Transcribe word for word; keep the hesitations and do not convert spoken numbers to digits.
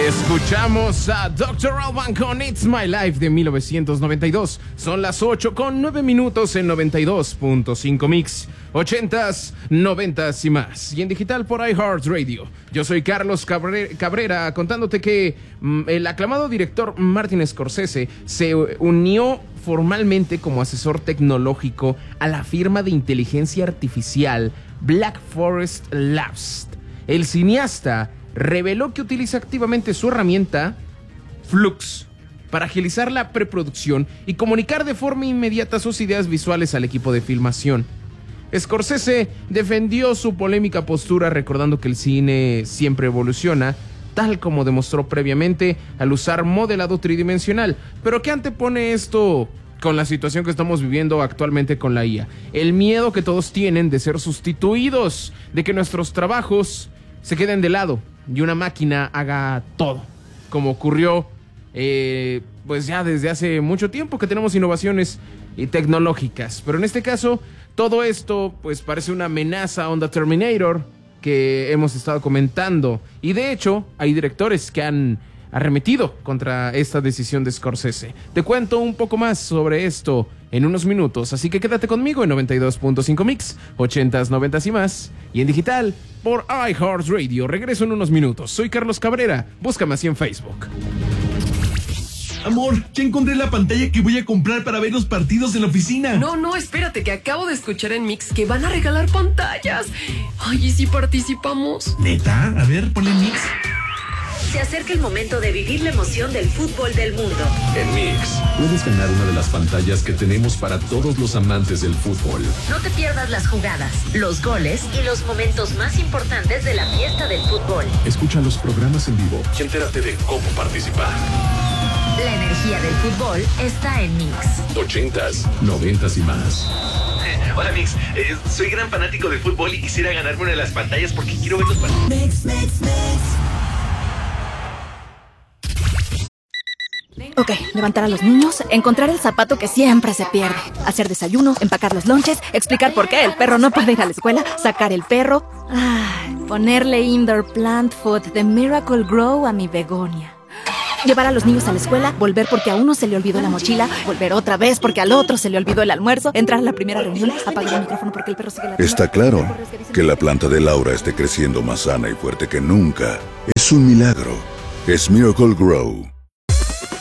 Escuchamos a doctor Alban con It's My Life de mil novecientos noventa y dos. Son las ocho con nueve minutos en noventa y dos punto cinco Mix. ochentas, noventas y más. Y en digital por iHeartRadio. Yo soy Carlos Cabrera, Cabrera contándote que mm, el aclamado director Martin Scorsese se unió formalmente como asesor tecnológico a la firma de inteligencia artificial Black Forest Labs. El cineasta reveló que utiliza activamente su herramienta Flux para agilizar la preproducción y comunicar de forma inmediata sus ideas visuales al equipo de filmación. Scorsese defendió su polémica postura recordando que el cine siempre evoluciona, tal como demostró previamente al usar modelado tridimensional, pero que antepone esto con la situación que estamos viviendo actualmente con la I A. El miedo que todos tienen de ser sustituidos, de que nuestros trabajos se queden de lado y una máquina haga todo, como ocurrió eh, pues ya desde hace mucho tiempo que tenemos innovaciones eh, tecnológicas. Pero en este caso, todo esto pues parece una amenaza onda Terminator que hemos estado comentando. Y de hecho, hay directores que han arremetido contra esta decisión de Scorsese. Te cuento un poco más sobre esto en unos minutos, así que quédate conmigo en noventa y dos punto cinco Mix, ochentas, noventas y más, y en digital por iHeartRadio. Regreso en unos minutos. Soy Carlos Cabrera, búscame así en Facebook. Amor, ya encontré la pantalla que voy a comprar para ver los partidos en la oficina. No, no, espérate, que acabo de escuchar en Mix que van a regalar pantallas. Ay, ¿y si participamos? ¿Neta? A ver, ponle Mix. Se acerca el momento de vivir la emoción del fútbol del mundo. En Mix, puedes ganar una de las pantallas que tenemos para todos los amantes del fútbol. No te pierdas las jugadas, los goles y los momentos más importantes de la fiesta del fútbol. Escucha los programas en vivo y entérate de cómo participar. La energía del fútbol está en Mix. Ochentas, noventas y más. Hola Mix, eh, soy gran fanático del fútbol y quisiera ganarme una de las pantallas porque quiero ver los partidos. Mix, mix, mix. Ok, levantar a los niños, encontrar el zapato que siempre se pierde, hacer desayuno, empacar los lonches, explicar por qué el perro no puede ir a la escuela, sacar el perro, ay, ponerle indoor plant food de Miracle Grow a mi begonia. Llevar a los niños a la escuela, volver porque a uno se le olvidó la mochila, volver otra vez porque al otro se le olvidó el almuerzo, entrar a la primera reunión, apagar el micrófono porque el perro sigue la... Está claro que la planta de Laura esté creciendo más sana y fuerte que nunca. Es un milagro. Es Miracle Grow.